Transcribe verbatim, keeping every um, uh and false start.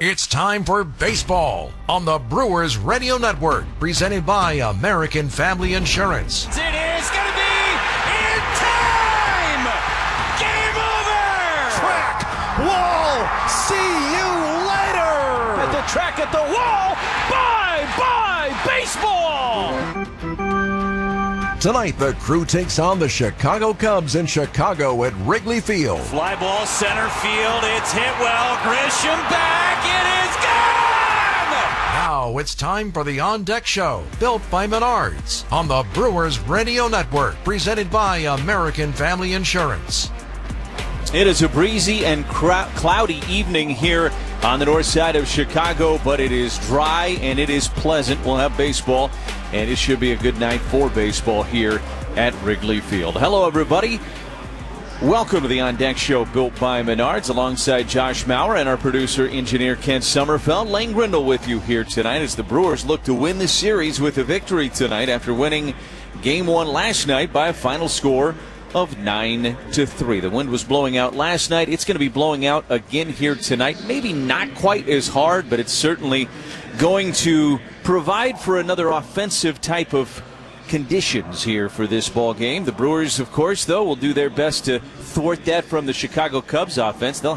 It's time for baseball on the Brewers Radio Network, presented by American Family Insurance. It is going to be in time! Game over! Track, wall, see you later! At the track, at the wall, bye-bye baseball! Tonight, the crew takes on the Chicago Cubs in Chicago at Wrigley Field. Fly ball center field, it's hit well, Grisham back, it is gone! Now it's time for the On Deck Show, built by Menards, on the Brewers Radio Network, presented by American Family Insurance. It is a breezy and cr- cloudy evening here on the north side of Chicago, but it is dry and it is pleasant. We'll have baseball, and it should be a good night for baseball here at Wrigley Field. Hello, everybody. Welcome to the On Deck Show, built by Menards, alongside Josh Maurer and our producer, engineer Kent Sommerfeld. Lane Grindle with you here tonight as the Brewers look to win the series with a victory tonight after winning Game One last night by a final score of nine to three. The wind was blowing out last night. It's going to be blowing out again here tonight. Maybe not quite as hard, but it's certainly going to provide for another offensive type of conditions here for this ball game. The Brewers, of course, though, will do their best to thwart that from the Chicago Cubs offense. They'll